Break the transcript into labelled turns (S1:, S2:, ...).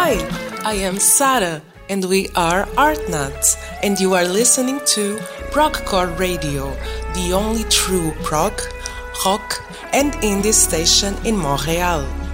S1: Hi, I am Sarah, and we are Artnuts, and you are listening to Progcore Radio, the only true prog, rock, and indie station in Montreal.